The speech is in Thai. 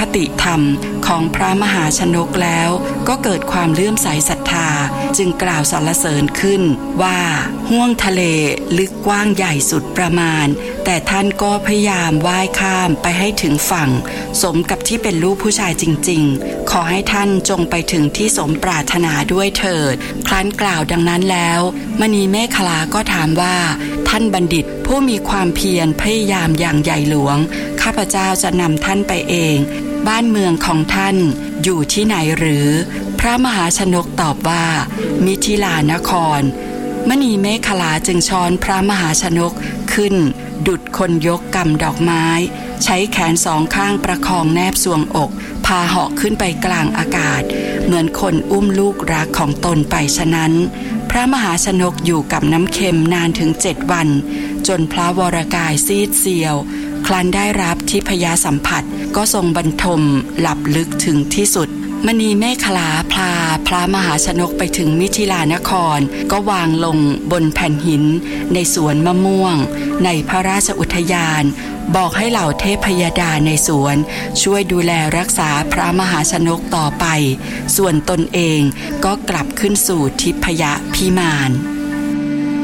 ติธรรมของพระมหาชนกแล้วก็เกิดความเลื่อมใสศรัทธาจึงกล่าวสรรเสริญขึ้นว่าห้วงทะเลลึกกว้างใหญ่สุดประมาณแต่ท่านก็พยายามว่ายข้ามไปให้ถึงฝั่งสมกับที่เป็นลูกผู้ชายจริงๆขอให้ท่านจงไปถึงที่สมปรารถนาด้วยเถิดครั้นกล่าวดังนั้นแล้วมณีเมขลาก็ถามว่าท่านบัณฑิตผู้มีความเพียรพยายามอย่างใหญ่หลวงข้าพเจ้าจะนำท่านไปเองบ้านเมืองของท่านอยู่ที่ไหนหรือพระมหาชนกตอบว่ามิถิลานครมณีเมขลาจึงช้อนพระมหาชนกขึ้นดุจคนยกกำดอกไม้ใช้แขนสองข้างประคองแนบสวงอกพาเหาะขึ้นไปกลางอากาศเหมือนคนอุ้มลูกรักของตนไปฉะนั้นพระมหาชนกอยู่กับน้ำเค็มนานถึง7 วันจนพระวรกายซีดเซียวครั้นได้รับทิพยสัมผัสก็ทรงบรรทมหลับลึกถึงที่สุดมณีเมขลาพาพระมหาชนกไปถึงมิถิลานครก็วางลงบนแผ่นหินในสวนมะม่วงในพระราชอุทยานบอกให้เหล่าเทพยดาในสวนช่วยดูแลรักษาพระมหาชนกต่อไปส่วนตนเองก็กลับขึ้นสู่ทิพยพิมาน